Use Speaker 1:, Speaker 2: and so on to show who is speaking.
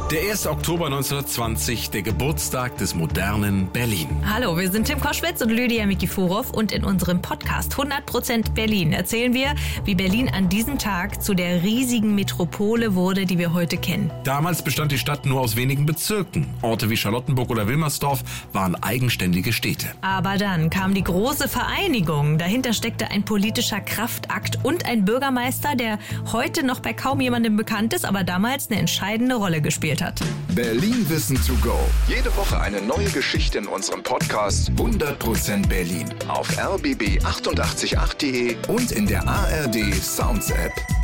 Speaker 1: Der 1. Oktober 1920, der Geburtstag des modernen Berlin.
Speaker 2: Hallo, wir sind Tim Koschwitz und Lydia Mikiforov und in unserem Podcast 100% Berlin erzählen wir, wie Berlin an diesem Tag zu der riesigen Metropole wurde, die wir heute kennen.
Speaker 1: Damals bestand die Stadt nur aus wenigen Bezirken. Orte wie Charlottenburg oder Wilmersdorf waren eigenständige Städte.
Speaker 2: Aber dann kam die große Vereinigung. Dahinter steckte ein politischer Kraftakt und ein Bürgermeister, der heute noch bei kaum jemandem bekannt ist, aber damals eine entscheidende Rolle gespielt hat.
Speaker 3: Berlin Wissen to go. Jede Woche eine neue Geschichte in unserem Podcast 100% Berlin. Auf rbb888.de und in der ARD Sounds App.